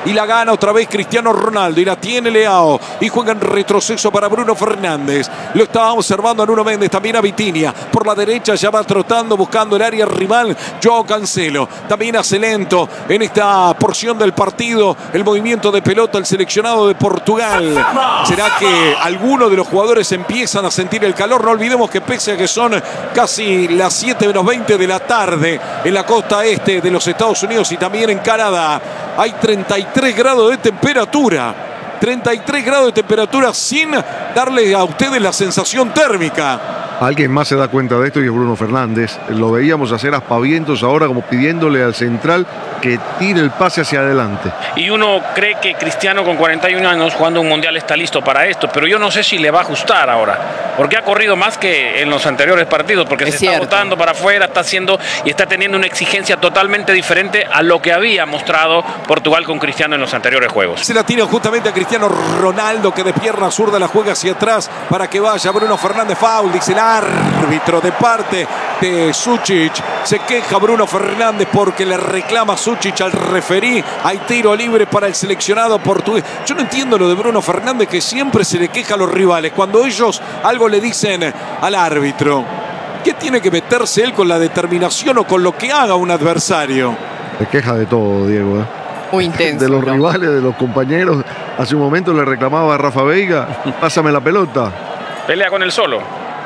y la gana otra vez Cristiano Ronaldo y la tiene Leao y juega en retroceso para Bruno Fernández. Lo estaba observando a Nuno Méndez, también a Vitinha. Por la derecha ya va trotando buscando el área rival Joao Cancelo. También hace lento en esta porción del partido el movimiento de pelota el seleccionado de Portugal. ¿Será que algunos de los jugadores empiezan a sentir el calor? No olvidemos que pese a que son casi las 7 menos 20 de la tarde en la costa este de los Estados Unidos y también en Canadá, hay 33 grados de temperatura. 33 grados de temperatura sin darle a ustedes la sensación térmica. Alguien más se da cuenta de esto y es Bruno Fernández. Lo veíamos hacer aspavientos ahora como pidiéndole al central que tire el pase hacia adelante. Y uno cree que Cristiano con 41 años jugando un mundial está listo para esto, pero yo no sé si le va a ajustar ahora, porque ha corrido más que en los anteriores partidos, porque se está botando para afuera, está haciendo y está teniendo una exigencia totalmente diferente a lo que había mostrado Portugal con Cristiano en los anteriores juegos. Se la tira justamente a Cristiano Ronaldo, que de pierna zurda la juega hacia atrás para que vaya Bruno Fernández. Foul, dice el árbitro de parte de Sučić. Se queja Bruno Fernández porque le reclama Sučić al referí. Hay tiro libre para el seleccionado portugués. Yo no entiendo lo de Bruno Fernández, que siempre se le queja a los rivales cuando ellos algo le dicen al árbitro. ¿Qué tiene que meterse él con la determinación o con lo que haga un adversario? Se queja de todo, Diego, Muy intenso. De los rivales, de los compañeros. Hace un momento le reclamaba a Rafa Veiga: pásame la pelota. Pelea con él solo.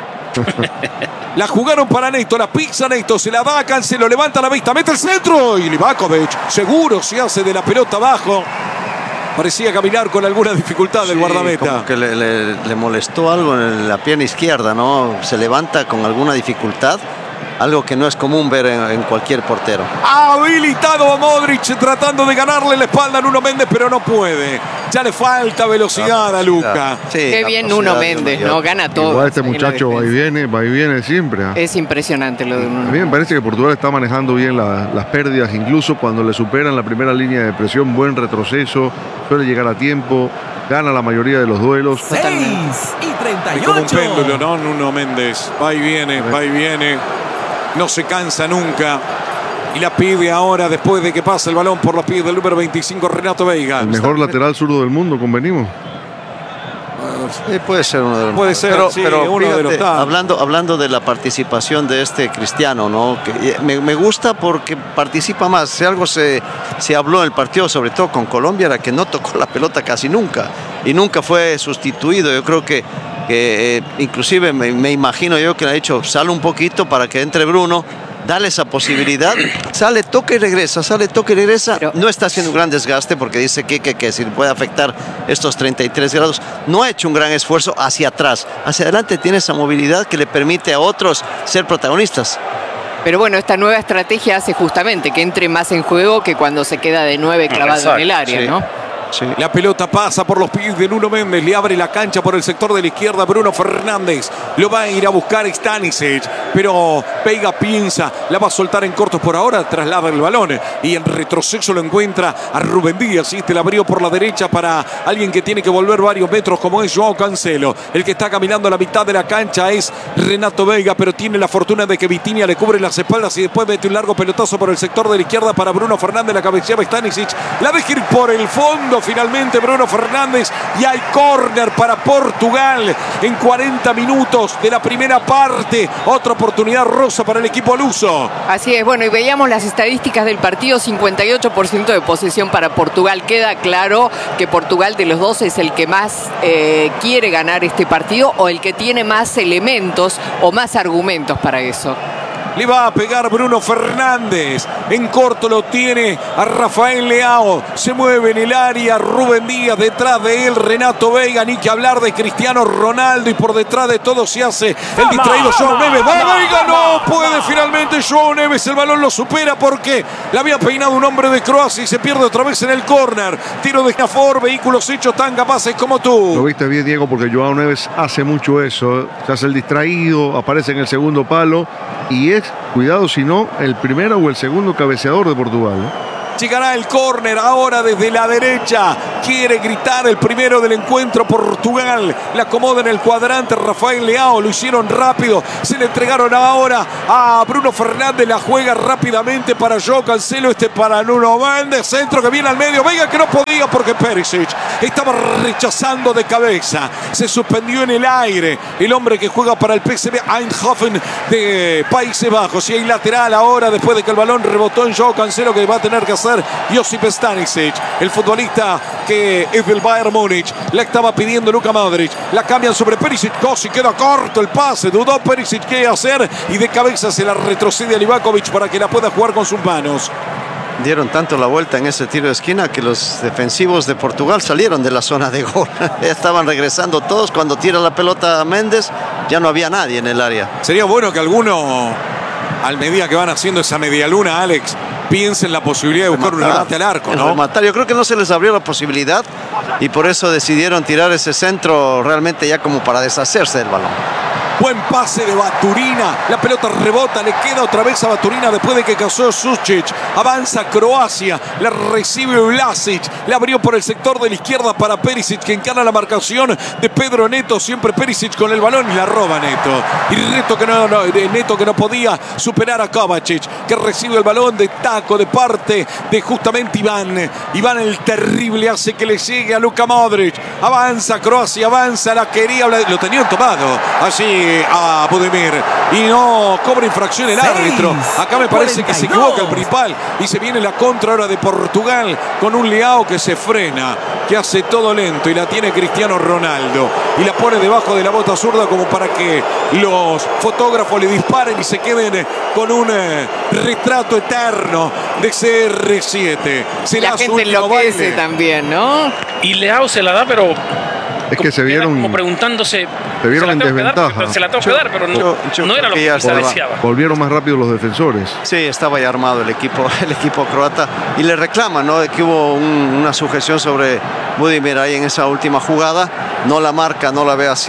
La jugaron para Neto, la pizza Neto, se la da a Cancelo, levanta la vista, mete el centro y Livakovic seguro se hace de la pelota abajo. Parecía caminar con alguna dificultad el guardameta. Como que le molestó algo en la pierna izquierda, ¿no? Se levanta con alguna dificultad. Algo que no es común ver en cualquier portero. Habilitado a Modric tratando de ganarle la espalda a Nuno Méndez, pero no puede. Ya le falta velocidad a Luka. Sí, qué bien Nuno Méndez, ¿no? Gana todo. Igual este muchacho va y viene siempre. Es impresionante lo de Nuno. A mí me parece que Portugal está manejando bien las pérdidas, incluso cuando le superan la primera línea de presión, buen retroceso, suele llegar a tiempo, gana la mayoría de los duelos. 6:38. Es como un péndulo, ¿no? Nuno Méndez. Va y viene, va y viene. No se cansa nunca. Y la pide ahora después de que pasa el balón por los pies del número 25, Renato Veiga. El mejor lateral zurdo del mundo, convenimos. Puede ser uno de los. Puede ser, pero uno fíjate, de los hablando de la participación de este Cristiano, ¿no? Que me gusta porque participa más. Si algo se habló en el partido, sobre todo con Colombia, era que no tocó la pelota casi nunca. Y nunca fue sustituido. Yo creo que inclusive me imagino yo que le ha dicho, sale un poquito para que entre Bruno, dale esa posibilidad, sale, toca y regresa, pero no está haciendo un gran desgaste porque dice que si puede afectar estos 33 grados, no ha hecho un gran esfuerzo hacia atrás, hacia adelante tiene esa movilidad que le permite a otros ser protagonistas. Pero bueno, esta nueva estrategia hace justamente que entre más en juego que cuando se queda de 9 clavado en el área, sí. ¿no? Sí. La pelota pasa por los pies de Nuno Méndez, le abre la cancha por el sector de la izquierda Bruno Fernández, lo va a ir a buscar Stanisic, pero Veiga piensa, la va a soltar en cortos por ahora, traslada el balón y en retroceso lo encuentra a Rubén Díaz, y este la abrió por la derecha para alguien que tiene que volver varios metros como es Joao Cancelo. El que está caminando a la mitad de la cancha es Renato Veiga, pero tiene la fortuna de que Vitinha le cubre las espaldas y después mete un largo pelotazo por el sector de la izquierda para Bruno Fernández, la cabeceaba Stanisic, la deja ir por el fondo finalmente Bruno Fernández y hay córner para Portugal en 40 minutos de la primera parte. Otra oportunidad rosa para el equipo luso. Así es, bueno, y veíamos las estadísticas del partido, 58% de posesión para Portugal. Queda claro que Portugal de los dos es el que más quiere ganar este partido o el que tiene más elementos o más argumentos para eso. Le va a pegar Bruno Fernández. En corto lo tiene a Rafael Leao. Se mueve en el área Rubén Díaz. Detrás de él Renato Veiga. Ni que hablar de Cristiano Ronaldo. Y por detrás de todo se hace el distraído Joao Neves. ¡Va Veiga! No puede finalmente Joao Neves. El balón lo supera porque le había peinado un hombre de Croacia y se pierde otra vez en el córner. Tiro de Jafor. Vehículos hechos tan capaces como tú. Lo viste bien, Diego, porque Joao Neves hace mucho eso. Se hace el distraído. Aparece en el segundo palo. Y es, cuidado si no, el primero o el segundo cabeceador de Portugal, ¿no? Llegará el córner ahora desde la derecha. quiere gritar el primero del encuentro. Portugal la acomoda en el cuadrante. Rafael Leao, lo hicieron rápido. Se le entregaron ahora a Bruno Fernández. La juega rápidamente para Joao Cancelo. Para Nuno Mendes. Centro que viene al medio. Vega que no podía porque Perisic estaba rechazando de cabeza. Se suspendió en el aire. El hombre que juega para el PSV Eindhoven de Países Bajos. Y hay lateral ahora después de que el balón rebotó en Joao Cancelo, que va a tener que hacer Josip Stanisic, el futbolista que es del Bayern Múnich. La estaba pidiendo Luka Modric. La cambian sobre Perisic. Kosi queda corto el pase. Dudó Perisic qué hacer y de cabeza se la retrocede a Livakovic para que la pueda jugar con sus manos. Dieron tanto la vuelta en ese tiro de esquina que los defensivos de Portugal salieron de la zona de gol. Ya estaban regresando todos. Cuando tira la pelota a Méndez, ya no había nadie en el área. Sería bueno que alguno, al medida que van haciendo esa media luna, Alex, piense en la posibilidad de buscar un remate al arco, ¿no? Rematar. Yo creo que no se les abrió la posibilidad y por eso decidieron tirar ese centro realmente ya como para deshacerse del balón. Buen pase de Baturina. La pelota rebota, le queda otra vez a Baturina después de que cazó Sucic. Avanza Croacia, la recibe Vlasic. La abrió por el sector de la izquierda para Perisic, que encara la marcación de Pedro Neto. Siempre Perisic con el balón y la roba Neto. Y Neto que no podía superar a Kovacic, que recibe el balón de taco de parte de justamente Iván. Iván el terrible hace que le llegue a Luka Modric. Avanza Croacia, avanza, la quería, lo tenían tomado así a Budimir y no cobra infracción el árbitro. Acá me parece que se equivoca el principal y se viene la contra ahora de Portugal con un Leao que se frena, que hace todo lento y la tiene Cristiano Ronaldo y la pone debajo de la bota zurda como para que los fotógrafos le disparen y se queden con un retrato eterno de CR7. La gente enloquece también, ¿no? Y Leao se la da, pero es que se vieron como preguntándose, se vieron en desventaja. Se la tengo que dar, pero no era lo que se deseaba. Volvieron más rápido los defensores. Sí, estaba ya armado el equipo croata y le reclama, ¿no? Que hubo una sujeción sobre Budimir ahí en esa última jugada. No la marca, no la ve así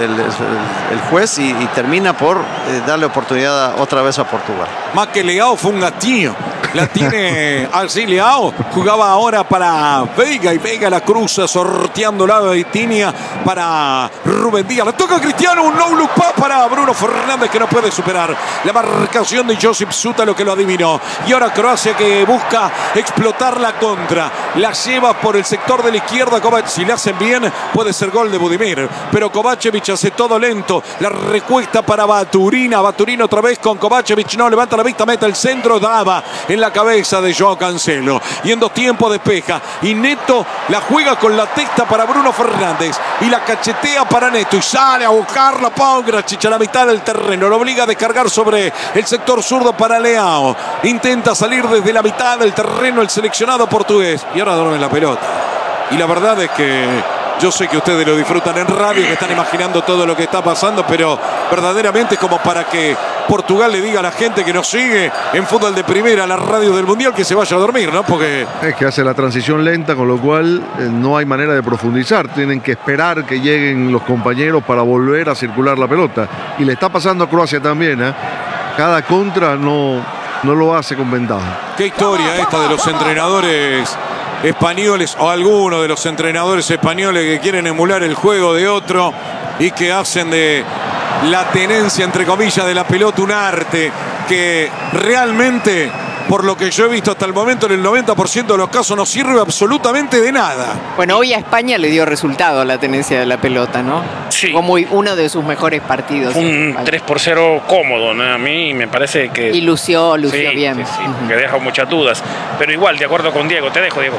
el juez y termina por darle oportunidad otra vez a Portugal. Más que Leao fue un gatillo. La tiene así Leao. Jugaba ahora para Veiga y Veiga la cruza sorteando la Vitinha para Rubén Díaz. Le toca a Cristiano, un no look pass para Bruno Fernández que no puede superar la marcación de Josip Suta, lo que lo adivinó. Y ahora Croacia que busca explotar la contra. La lleva por el sector de la izquierda. Si le hacen bien puede ser gol de Budimir. Pero Kovacevic hace todo lento. La recuesta para Baturina. Baturina otra vez con Kovacevic. No levanta la vista, mete el centro. Daba en la cabeza de Joao Cancelo. Y en 2 tiempos despeja. Y Neto la juega con la testa para Bruno Fernández. Y la cachetea para Neto. Y sale a buscarla Pongracic a la mitad del terreno. Lo obliga a descargar sobre el sector zurdo para Leao. Intenta salir desde la mitad del terreno el seleccionado portugués. Y ahora duerme la pelota. Y la verdad es que yo sé que ustedes lo disfrutan en radio, que están imaginando todo lo que está pasando, pero verdaderamente es como para que Portugal le diga a la gente que nos sigue en Fútbol de Primera, la radio del Mundial, que se vaya a dormir, ¿no? Porque es que hace la transición lenta, con lo cual no hay manera de profundizar. Tienen que esperar que lleguen los compañeros para volver a circular la pelota. Y le está pasando a Croacia también, ¿eh? Cada contra no lo hace con ventaja. Qué historia esta de los entrenadores españoles o algunos de los entrenadores españoles que quieren emular el juego de otro y que hacen de la tenencia, entre comillas, de la pelota un arte que realmente, por lo que yo he visto hasta el momento, en el 90% de los casos no sirve absolutamente de nada. Bueno, hoy a España le dio resultado a la tenencia de la pelota, ¿no? Sí. Como uno de sus mejores partidos. Un 3-0 cómodo, ¿no? A mí me parece que... Y lució bien. Sí, que deja muchas dudas. Pero igual, de acuerdo con Diego. Te dejo, Diego.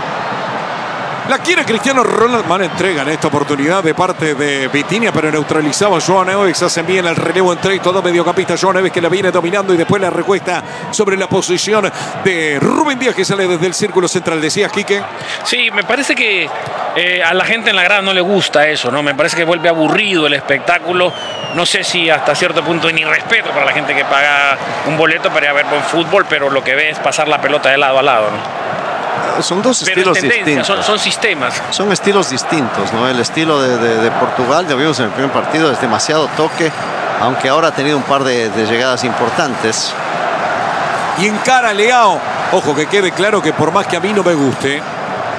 La quiere Cristiano Ronaldo. Van entregan esta oportunidad de parte de Vitinha, pero neutralizaba a Joao Neves. Hacen bien el relevo entre todo mediocampista. Joao Neves que la viene dominando y después la recuesta sobre la posición de Rubén Díaz, que sale desde el círculo central. ¿Decías, Quique? Sí, me parece que a la gente en la grada no le gusta eso, ¿no? Me parece que vuelve aburrido el espectáculo. No sé si hasta cierto punto ni respeto para la gente que paga un boleto para ir a ver buen fútbol, pero lo que ve es pasar la pelota de lado a lado, ¿no? Son dos estilos distintos. Son sistemas. Son estilos distintos, ¿no? El estilo de Portugal, ya vimos en el primer partido, es demasiado toque, aunque ahora ha tenido un par de llegadas importantes. Y encara Leao. Ojo, que quede claro que por más que a mí no me guste,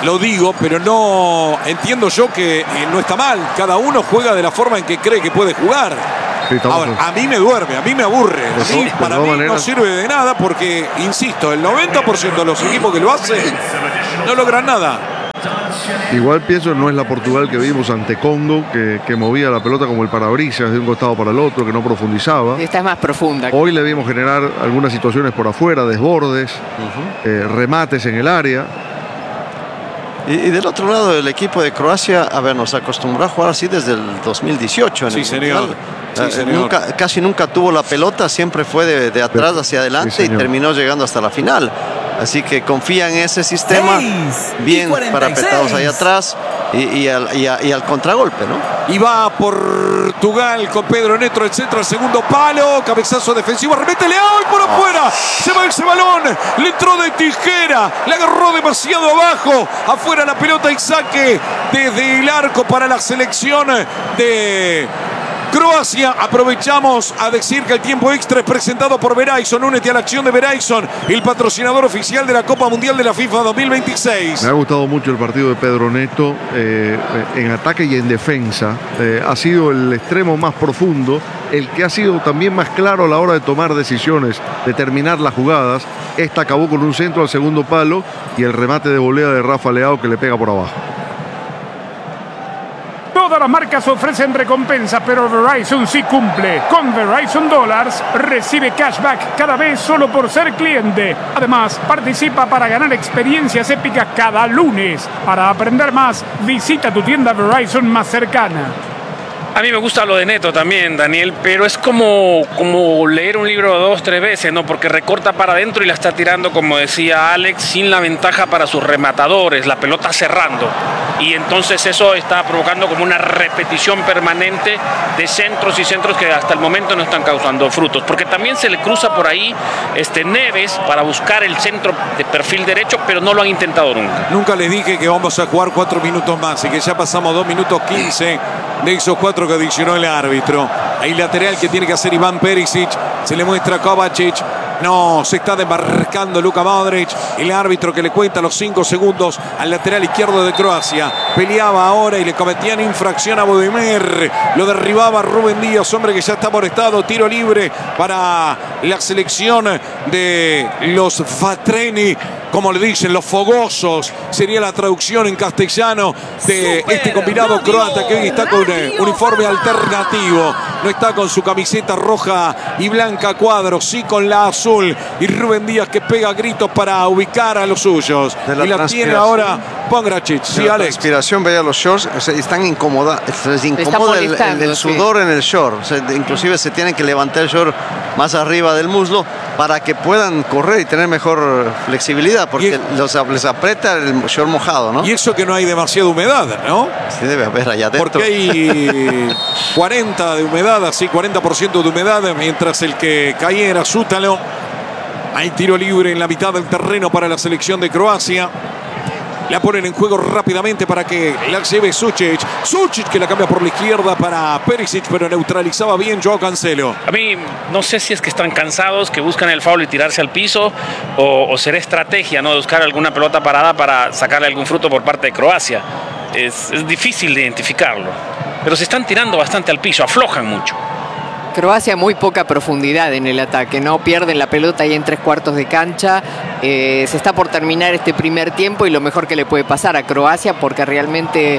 lo digo, pero no entiendo yo que no está mal. Cada uno juega de la forma en que cree que puede jugar. Sí, ahora, a mí me duerme, a mí me aburre. Sí, para mí no sirve de nada porque, insisto, el 90% de los equipos que lo hacen no logran nada. Igual pienso, no es la Portugal que vimos ante Congo, que movía la pelota como el parabrisas de un costado para el otro, que no profundizaba. Esta es más profunda. Hoy le vimos generar algunas situaciones por afuera, desbordes, remates en el área. Y del otro lado, el equipo de Croacia, a ver, nos acostumbró a jugar así desde el 2018. Sí, señor. Sí, señor. Casi nunca tuvo la pelota, siempre fue de atrás hacia adelante y terminó llegando hasta la final. Así que confía en ese sistema, bien parapetados ahí atrás y al contragolpe, ¿no? Y va Portugal con Pedro Neto, el centro al segundo palo, cabezazo defensivo, remete Leao y por afuera se va ese balón, le entró de tijera, le agarró demasiado abajo, afuera la pelota y saque desde el arco para la selección de Croacia. Aprovechamos a decir que el tiempo extra es presentado por Verizon. Únete a la acción de Verizon, el patrocinador oficial de la Copa Mundial de la FIFA 2026. Me ha gustado mucho el partido de Pedro Neto en ataque y en defensa. Ha sido el extremo más profundo, el que ha sido también más claro a la hora de tomar decisiones, de terminar las jugadas. Esta acabó con un centro al segundo palo y el remate de volea de Rafa Leao que le pega por abajo. Todas las marcas ofrecen recompensa, pero Verizon sí cumple. Con Verizon Dollars recibe cashback cada vez solo por ser cliente. Además, participa para ganar experiencias épicas cada lunes. Para aprender más, visita tu tienda Verizon más cercana. A mí me gusta lo de Neto también, Daniel, pero es como leer un libro 2 o 3 veces, ¿no? Porque recorta para adentro y la está tirando, como decía Alex, sin la ventaja para sus rematadores, la pelota cerrando. Y entonces eso está provocando como una repetición permanente de centros y centros que hasta el momento no están causando frutos. Porque también se le cruza por ahí Neves para buscar el centro de perfil derecho, pero no lo han intentado nunca. Nunca les dije que vamos a jugar 4 minutos más y que ya pasamos 2 minutos 15 de esos 4 que adicionó el árbitro. Ahí lateral que tiene que hacer Iván Perisic. Se le muestra a Kovacic. No, se está demarcando Luka Modric. El árbitro que le cuenta los 5 segundos al lateral izquierdo de Croacia. Peleaba ahora y le cometían infracción a Budimir. Lo derribaba Rubén Díaz, hombre que ya está amonestado. Tiro libre para la selección de los Vatreni. Como le dicen, los fogosos. Sería la traducción en castellano de este combinado croata que hoy está con uniforme alternativo. No está con su camiseta roja y blanca a cuadros, sí con la azul. Y Rubén Díaz que pega gritos para ubicar a los suyos. Y la tiene ahora Pongracic. Sí, Alex. La inspiración, veía los shorts, están incomoda, les incomoda el sudor en el short. O sea, inclusive se tienen que levantar el short más arriba del muslo para que puedan correr y tener mejor flexibilidad, porque les aprieta el short mojado, ¿no? Y eso que no hay demasiada humedad, ¿no? Sí, debe haber allá adentro. Porque hay 40 de humedad, así 40% de humedad, mientras el que caía era Sútalo. Hay tiro libre en la mitad del terreno para la selección de Croacia. La ponen en juego rápidamente para que la lleve Sučić. Sučić que la cambia por la izquierda para Perisic, pero neutralizaba bien Joao Cancelo. A mí no sé si es que están cansados, que buscan el foul y tirarse al piso, o será estrategia, ¿no? De buscar alguna pelota parada para sacarle algún fruto por parte de Croacia. Es difícil de identificarlo. Pero se están tirando bastante al piso, aflojan mucho. Croacia muy poca profundidad en el ataque, no pierden la pelota ahí en 3/4 de cancha. Se está por terminar este primer tiempo y lo mejor que le puede pasar a Croacia, porque realmente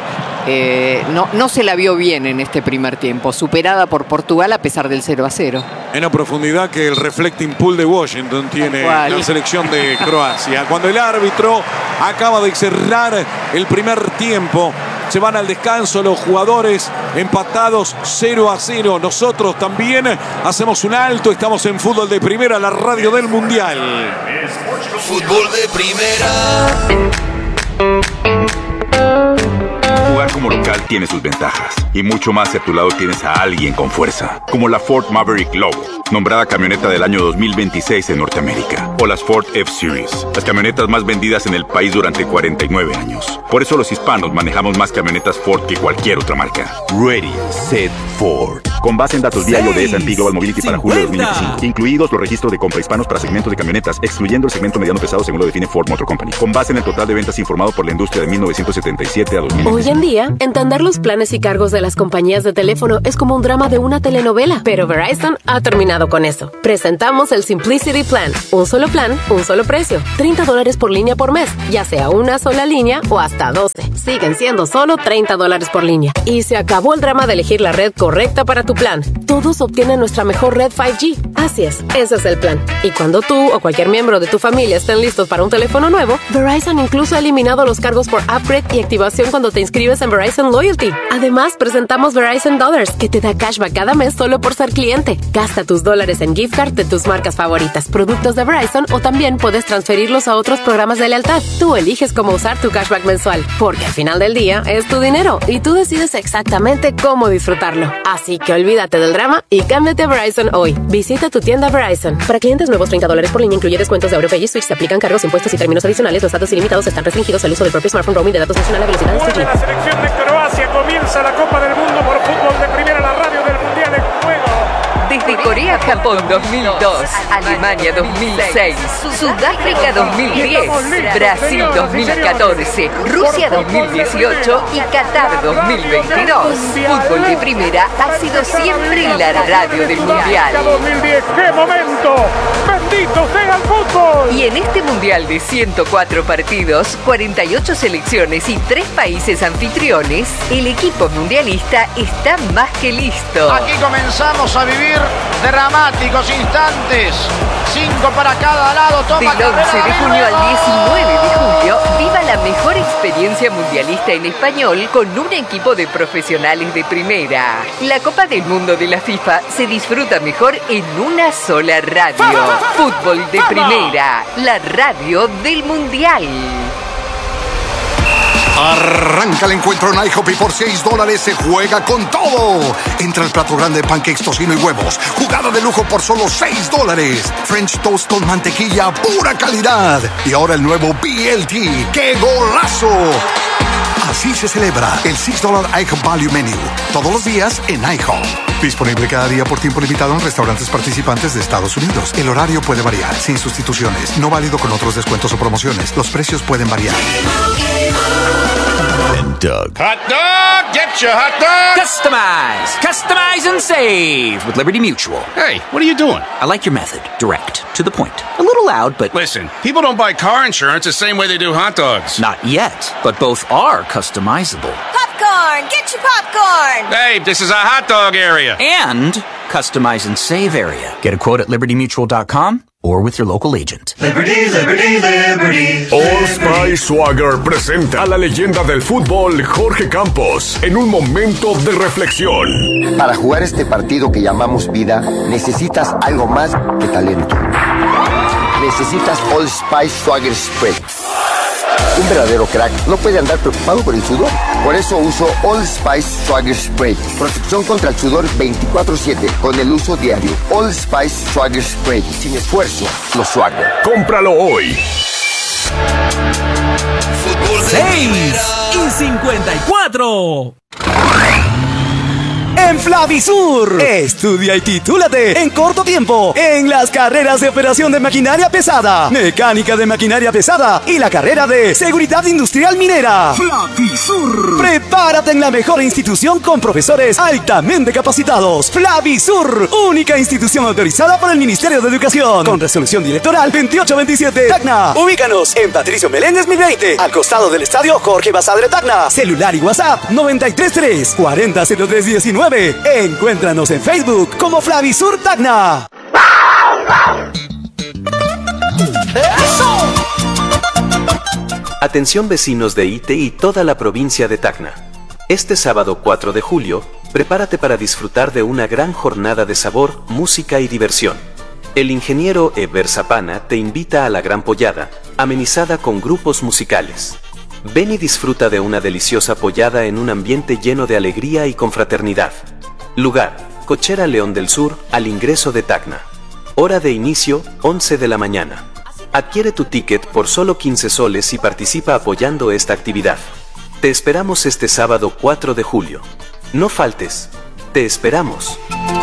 no se la vio bien en este primer tiempo, superada por Portugal a pesar del 0-0. Menos profundidad que el reflecting pool de Washington tiene la selección de Croacia. Cuando el árbitro acaba de cerrar el primer tiempo, se van al descanso los jugadores empatados 0-0. Nosotros también hacemos un alto. Estamos en Fútbol de Primera, la radio del Mundial. Fútbol de Primera. Jugar como local tiene sus ventajas y mucho más si a tu lado tienes a alguien con fuerza, como la Ford Maverick Lobo, nombrada camioneta del año 2026 en Norteamérica, o las Ford F-Series, las camionetas más vendidas en el país durante 49 años. Por eso los hispanos manejamos más camionetas Ford que cualquier otra marca. Ready, set, Ford. con base en datos BI de S&P Global Mobility para julio de 2025, incluidos los registros de compra hispanos para segmentos de camionetas, excluyendo el segmento mediano pesado según lo define Ford Motor Company, con base en el total de ventas informado por la industria de 1977 a 2025. Hoy en día, entender los planes y cargos de las compañías de teléfono es como un drama de una telenovela, pero Verizon ha terminado con eso. Presentamos el Simplicity Plan, un solo plan, un solo precio, $30 por línea por mes, ya sea una sola línea o hasta 12. Siguen siendo solo $30 por línea. Y se acabó el drama de elegir la red correcta para tu plan. Todos obtienen nuestra mejor red 5G. Así es, ese es el plan. Y cuando tú o cualquier miembro de tu familia estén listos para un teléfono nuevo, Verizon incluso ha eliminado los cargos por upgrade y activación cuando te inscribes en Verizon Loyalty. Además, presentamos Verizon Dollars, que te da cashback cada mes solo por ser cliente. Gasta tus dólares en gift card de tus marcas favoritas, productos de Verizon, o también puedes transferirlos a otros programas de lealtad. Tú eliges cómo usar tu cashback mensual, porque al final del día es tu dinero y tú decides exactamente cómo disfrutarlo. Así que olvídate del drama y cámbiate a Verizon hoy. Visita tu tienda Verizon. Para clientes nuevos, $30 por línea, incluye descuentos de AuroPay y Switch. Se aplican cargos, impuestos y términos adicionales. Los datos ilimitados están restringidos al uso del propio smartphone. Roaming de datos nacional a velocidad de 3G. La selección de Croacia comienza la Copa del Mundo por fútbol de primera, la radio del Mundial en juego. Desde Corea-Japón 2002, Alemania 2006, Sudáfrica 2010, Brasil 2014, Rusia 2018 y Qatar 2022. Fútbol de primera ha sido siempre la radio del Mundial. 2010, ¡qué momento! ¡Bendito sea el fútbol! Y en este Mundial de 104 partidos, 48 selecciones y 3 países anfitriones, el equipo mundialista está más que listo. Aquí comenzamos a vivir dramáticos instantes. 5 para cada lado. Toma Del 11 de junio al 19 de julio, viva la mejor experiencia mundialista en español con un equipo de profesionales de primera. La Copa del Mundo de la FIFA se disfruta mejor en una sola radio. Fútbol de primera, la radio del Mundial. Arranca el encuentro en IHOP y por $6 se juega con todo. Entra el plato grande de pancakes, tocino y huevos. Jugada de lujo por solo $6. French toast con mantequilla, pura calidad. Y ahora el nuevo BLT. ¡Qué golazo! Así se celebra el $6 IHOP Value Menu. Todos los días en IHOP. Disponible cada día por tiempo limitado en restaurantes participantes de Estados Unidos. El horario puede variar, sin sustituciones. No válido con otros descuentos o promociones. Los precios pueden variar. Doug. Hot dog! Get your hot dog! Customize! Customize and save with Liberty Mutual. Hey, what are you doing? I like your method. Direct. To the point. A little loud, but... Listen, people don't buy car insurance the same way they do hot dogs. Not yet, but both are customizable. Popcorn! Get your popcorn! Hey, this is a hot dog area. And customize and save area. Get a quote at libertymutual.com or with your local agent. Liberty, liberty, liberty. Old Spice Swagger presenta a la leyenda del fútbol Jorge Campos en un momento de reflexión. Para jugar este partido que llamamos vida, necesitas algo más que talento. Necesitas Old Spice Swagger Spray. Un verdadero crack no puede andar preocupado por el sudor. Por eso uso Old Spice Swagger Spray. Protección contra el sudor 24/7 con el uso diario. Old Spice Swagger Spray. Sin esfuerzo, lo Swagger. Cómpralo hoy. 6:54. En Flavisur, estudia y titúlate en corto tiempo en las carreras de operación de maquinaria pesada, mecánica de maquinaria pesada y la carrera de seguridad industrial minera. Flavisur. Prepárate en la mejor institución con profesores altamente capacitados. Flavisur, única institución autorizada por el Ministerio de Educación, con resolución directoral 2827. Tacna. Ubícanos en Patricio Meléndez 1020, al costado del estadio Jorge Basadre Tacna. Celular y WhatsApp 933 400319. Encuéntranos en Facebook como Flavisur Tacna. Atención vecinos de Ite y toda la provincia de Tacna. Este sábado 4 de julio, prepárate para disfrutar de una gran jornada de sabor, música y diversión. El ingeniero Eber Zapana te invita a la Gran Pollada, amenizada con grupos musicales. Ven y disfruta de una deliciosa pollada en un ambiente lleno de alegría y confraternidad. Lugar: Cochera León del Sur, al ingreso de Tacna. Hora de inicio: 11 de la mañana. Adquiere tu ticket por solo 15 soles y participa apoyando esta actividad. Te esperamos este sábado 4 de julio. No faltes. Te esperamos.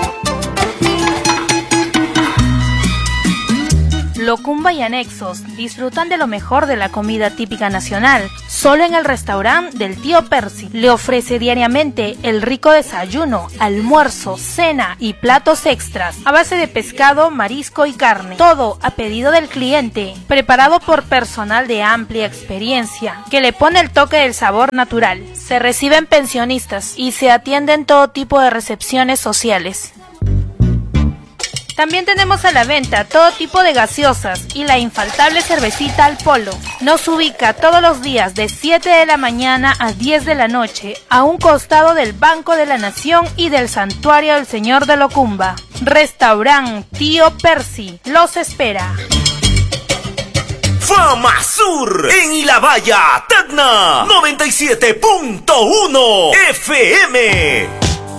Locumba y anexos disfrutan de lo mejor de la comida típica nacional, solo en el restaurante del tío Percy. Le ofrece diariamente el rico desayuno, almuerzo, cena y platos extras a base de pescado, marisco y carne. Todo a pedido del cliente, preparado por personal de amplia experiencia, que le pone el toque del sabor natural. Se reciben pensionistas y se atienden todo tipo de recepciones sociales. También tenemos a la venta todo tipo de gaseosas y la infaltable cervecita al polo. Nos ubica todos los días de 7 de la mañana a 10 de la noche, a un costado del Banco de la Nación y del Santuario del Señor de Locumba. Restaurant Tío Percy los espera. Fama Sur en Ilabaya, Tacna 97.1 FM.